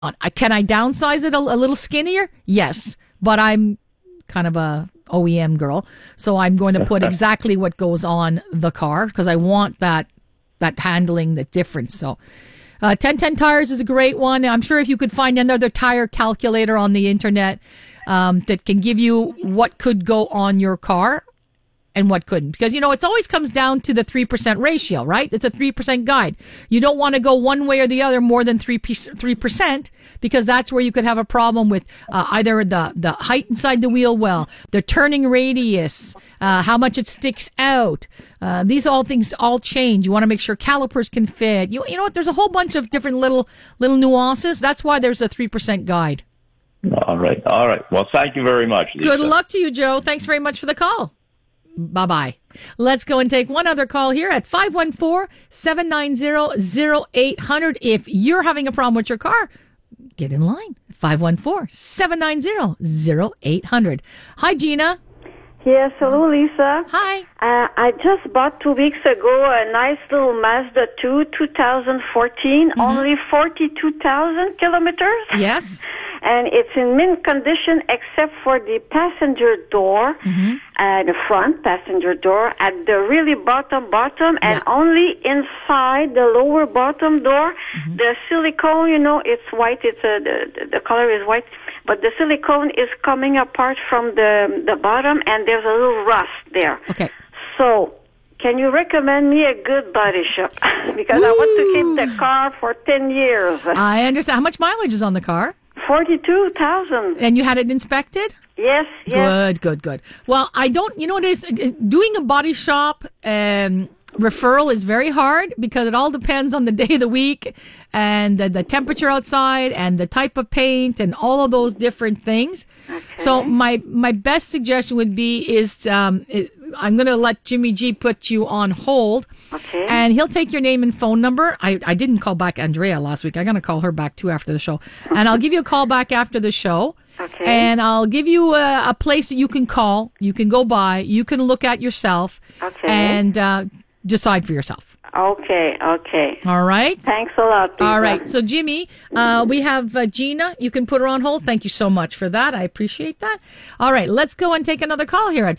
Can I downsize it a little skinnier? Yes, but I'm kind of a OEM girl, so I'm going to put exactly what goes on the car because I want that handling, the difference. So 1010 Tires is a great one. I'm sure if you could find another tire calculator on the internet that can give you what could go on your car and what couldn't. Because, it always comes down to the 3% ratio, right? It's a 3% guide. You don't want to go one way or the other more than 3% because that's where you could have a problem with either the height inside the wheel well, the turning radius, how much it sticks out. These things all change. You want to make sure calipers can fit. You know what? There's a whole bunch of different little nuances. That's why there's a 3% guide. All right. Well, thank you very much, Lisa. Good luck to you, Joe. Thanks very much for the call. Bye-bye. Let's go and take one other call here at 514-790-0800. If you're having a problem with your car, get in line. 514-790-0800. Hi, Gina. Yes, hello, Lisa. Hi. I just bought 2 weeks ago a nice little Mazda 2, 2014, only 42,000 kilometers. Yes. And it's in mint condition except for the passenger door, the front passenger door at the really bottom, and only inside the lower bottom door, the silicone, it's white. It's the color is white, but the silicone is coming apart from the bottom, and there's a little rust there. Okay. So, can you recommend me a good body shop? Because I want to keep the car for 10 years. I understand. How much mileage is on the car? 42,000. And you had it inspected? Yes. Good. Well, I don't, what it is, doing a body shop referral is very hard because it all depends on the day of the week and the temperature outside and the type of paint and all of those different things. Okay. So my best suggestion would be I'm going to let Jimmy G put you on hold. Okay. And he'll take your name and phone number. I didn't call back Andrea last week. I'm going to call her back too after the show. And I'll give you a call back after the show. Okay. And I'll give you a place that you can call. You can go by. You can look at yourself. Okay. And decide for yourself. Okay. All right. Thanks a lot, Lisa. All right. So, Jimmy, we have Gina. You can put her on hold. Thank you so much for that. I appreciate that. All right. Let's go and take another call here at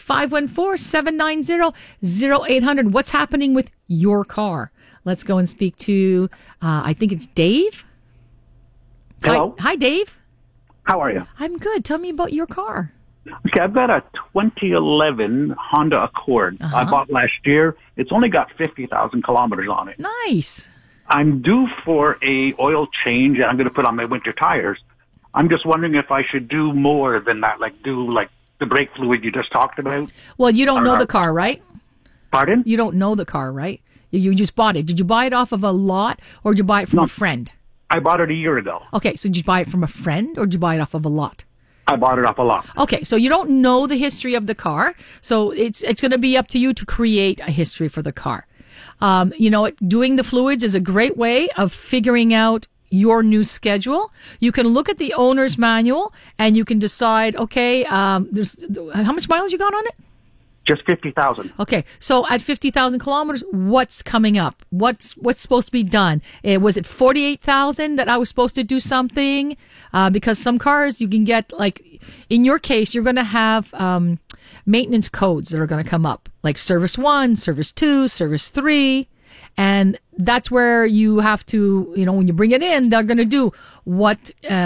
514-790-0800. What's happening with your car? Let's go and speak to, I think it's Dave. Hello. Hi, Dave. How are you? I'm good. Tell me about your car. Okay, I've got a 2011 Honda Accord I bought last year. It's only got 50,000 kilometers on it. Nice. I'm due for a oil change, and I'm going to put on my winter tires. I'm just wondering if I should do more than that, like the brake fluid you just talked about. Well, you don't know the car, right? Pardon? You don't know the car, right? You just bought it. Did you buy it off of a lot, or did you buy it from a friend? I bought it a year ago. Okay, so did you buy it from a friend, or did you buy it off of a lot? I bought it off a lot. Okay, so you don't know the history of the car, so it's going to be up to you to create a history for the car. Doing the fluids is a great way of figuring out your new schedule. You can look at the owner's manual and you can decide, okay, there's how much mileage you got on it? Just 50,000. Okay, so at 50,000 kilometers, what's coming up? What's supposed to be done? Was it 48,000 that I was supposed to do something? Because some cars you can get, like, in your case, you're going to have maintenance codes that are going to come up, like Service 1, Service 2, Service 3. And that's where you have to, when you bring it in, they're going to do what...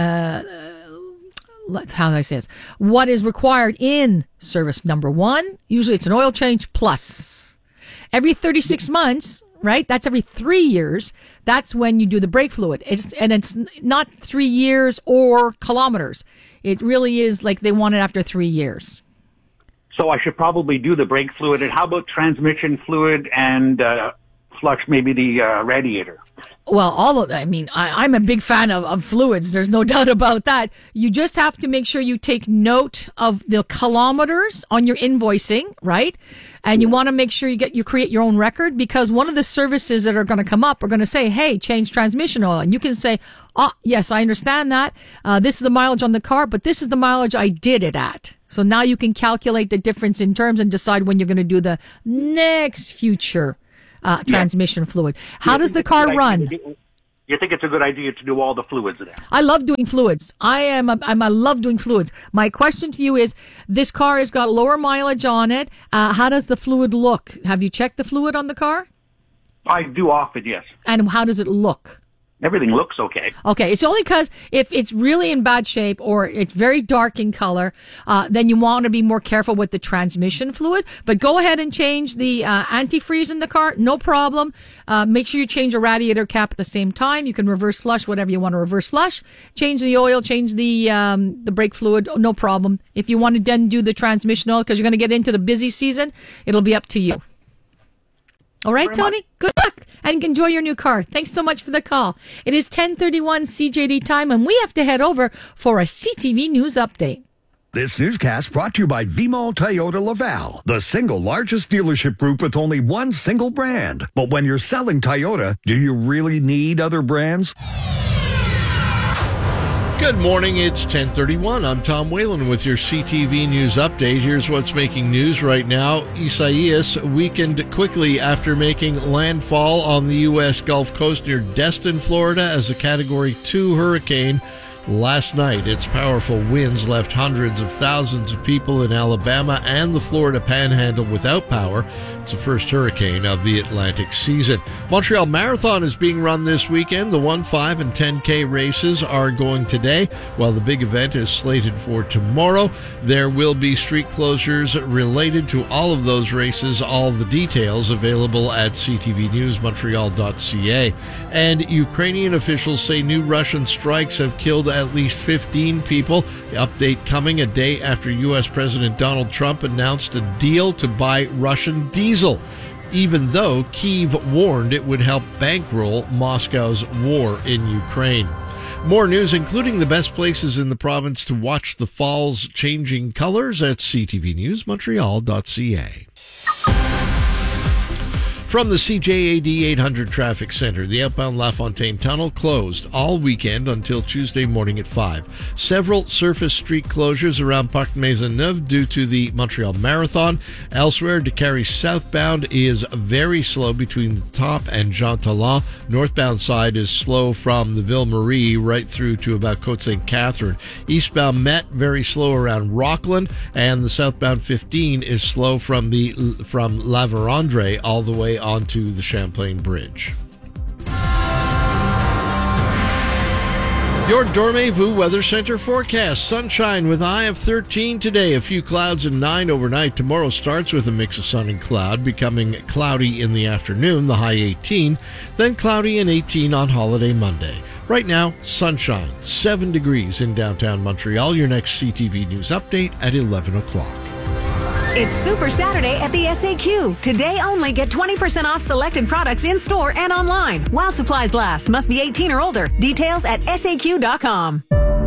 how do I say this? What is required in service number 1? Usually it's an oil change plus. Every 36 months, right? That's every 3 years. That's when you do the brake fluid. It's not 3 years or kilometers. It really is like they want it after 3 years. So I should probably do the brake fluid. And how about transmission fluid and flush maybe the radiator? Well, I'm a big fan of fluids. There's no doubt about that. You just have to make sure you take note of the kilometers on your invoicing, right? And you want to make sure you create your own record, because one of the services that are going to come up are going to say, hey, change transmission oil. And you can say, yes, I understand that. This is the mileage on the car, but this is the mileage I did it at. So now you can calculate the difference in terms and decide when you're going to do the next future transmission fluid. How does the car run? you think it's a good idea to do all the fluids there? I love doing fluids. I love doing fluids. My question to you is, this car has got lower mileage on it. How does the fluid look? Have you checked the fluid on the car? I do often, yes. And how does it look? Everything looks okay. Okay, it's only because if it's really in bad shape or it's very dark in color, then you want to be more careful with the transmission fluid. But go ahead and change the antifreeze in the car, no problem. Make sure you change the radiator cap at the same time. You can reverse flush whatever you want to reverse flush. Change the oil, change the brake fluid, no problem. If you want to then do the transmission oil, because you're going to get into the busy season, it'll be up to you. All right, Tony, good luck and enjoy your new car. Thanks so much for the call. It is 10:31 CJD time, and we have to head over for a CTV News update. This newscast brought to you by VMall Toyota Laval, the single largest dealership group with only one single brand. But when you're selling Toyota, do you really need other brands? Good morning, it's 10:31. I'm Tom Whalen with your CTV News update. Here's what's making news right now. Isaias weakened quickly after making landfall on the U.S. Gulf Coast near Destin, Florida as a Category 2 hurricane last night. Its powerful winds left hundreds of thousands of people in Alabama and the Florida Panhandle without power. It's the first hurricane of the Atlantic season. Montreal Marathon is being run this weekend. The 1, 5, and 10K races are going today, while the big event is slated for tomorrow. There will be street closures related to all of those races. All the details available at ctvnewsmontreal.ca. And Ukrainian officials say new Russian strikes have killed at least 15 people. The update coming a day after U.S. President Donald Trump announced a deal to buy Russian diesel, even though Kyiv warned it would help bankroll Moscow's war in Ukraine. More news, including the best places in the province to watch the fall's changing colors, at ctvnewsmontreal.ca. From the CJAD 800 Traffic Center, the outbound LaFontaine Tunnel closed all weekend until Tuesday morning at 5. Several surface street closures around Parc Maisonneuve due to the Montreal Marathon. Elsewhere, Décarie southbound is very slow between the top and Jean Talon. Northbound side is slow from the Ville Marie right through to about Côte St. Catherine. Eastbound Met very slow around Rockland, and the southbound 15 is slow from La Vérendrye all the way onto the Champlain Bridge. Your Dormez-vous Weather Center forecast. Sunshine with a high of 13 today. A few clouds and 9 overnight. Tomorrow starts with a mix of sun and cloud, becoming cloudy in the afternoon, the high 18. Then cloudy and 18 on holiday Monday. Right now, sunshine, 7 degrees in downtown Montreal. Your next CTV News update at 11 o'clock. It's Super Saturday at the SAQ. Today only, get 20% off selected products in-store and online. While supplies last. Must be 18 or older. Details at SAQ.com.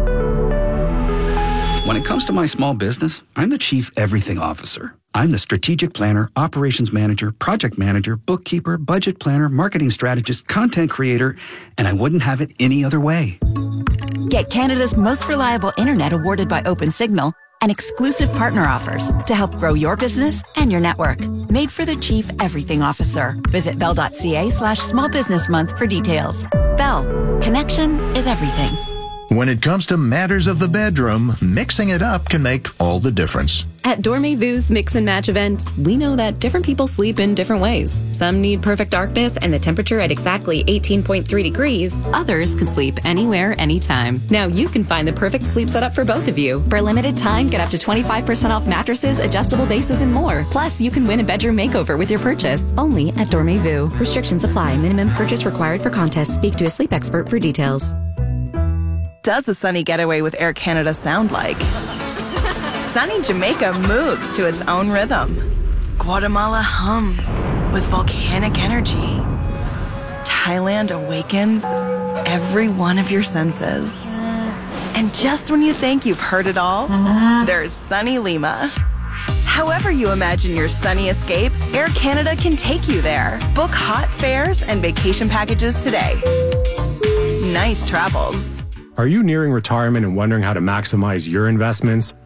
When it comes to my small business, I'm the Chief Everything Officer. I'm the strategic planner, operations manager, project manager, bookkeeper, budget planner, marketing strategist, content creator, and I wouldn't have it any other way. Get Canada's most reliable internet awarded by OpenSignal and exclusive partner offers to help grow your business and your network. Made for the Chief Everything Officer. Visit bell.ca/small business month for details. Bell. Connection is everything. When it comes to matters of the bedroom, mixing it up can make all the difference. At Dormez-vous Mix and Match event, we know that different people sleep in different ways. Some need perfect darkness and the temperature at exactly 18.3 degrees. Others can sleep anywhere, anytime. Now you can find the perfect sleep setup for both of you. For a limited time, get up to 25% off mattresses, adjustable bases, and more. Plus, you can win a bedroom makeover with your purchase. Only at Dormez-vous. Restrictions apply. Minimum purchase required for contest. Speak to a sleep expert for details. Does a sunny getaway with Air Canada sound like? Sunny Jamaica moves to its own rhythm. Guatemala hums with volcanic energy. Thailand awakens every one of your senses. And just when you think you've heard it all, there's sunny Lima. However you imagine your sunny escape, Air Canada can take you there. Book hot fares and vacation packages today. Nice travels. Are you nearing retirement and wondering how to maximize your investments?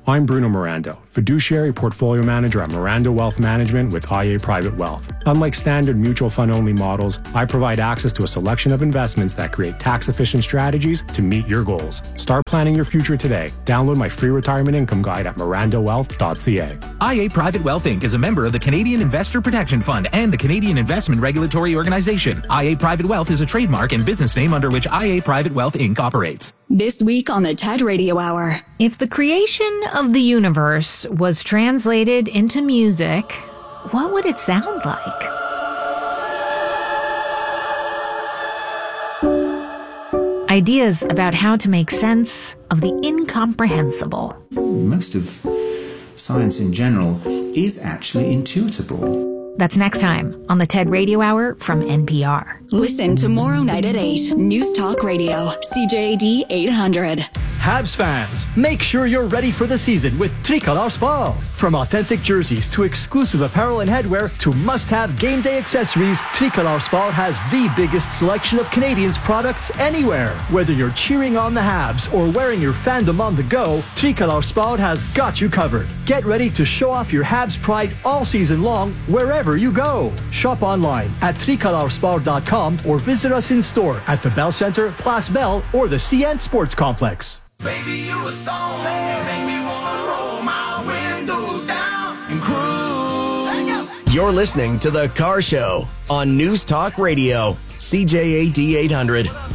I'm Bruno Mirando, fiduciary portfolio manager at Mirando Wealth Management with IA Private Wealth. Unlike standard mutual fund-only models, I provide access to a selection of investments that create tax-efficient strategies to meet your goals. Start planning your future today. Download my free retirement income guide at mirandowealth.ca. IA Private Wealth Inc. is a member of the Canadian Investor Protection Fund and the Canadian Investment Regulatory Organization. IA Private Wealth is a trademark and business name under which IA Private Wealth Inc. operates. This week on the TED Radio Hour. If the creation of the universe was translated into music, what would it sound like? Ideas about how to make sense of the incomprehensible. Most of science in general is actually intuitable. That's next time on the TED Radio Hour from NPR. Listen tomorrow night at 8. News Talk Radio, CJAD 800. Habs fans, make sure you're ready for the season with Tricolor Sport. From authentic jerseys to exclusive apparel and headwear to must-have game day accessories, Tricolor Sport has the biggest selection of Canadians products anywhere. Whether you're cheering on the Habs or wearing your fandom on the go, Tricolor Sport has got you covered. Get ready to show off your Habs pride all season long wherever you go. Shop online at tricolorsport.com or visit us in store at the Bell Center, Place Bell, or the CN Sports Complex. Baby, you a song that make me wanna roll my windows down and cruise. You're listening to The Car Show on News Talk Radio, CJAD 800.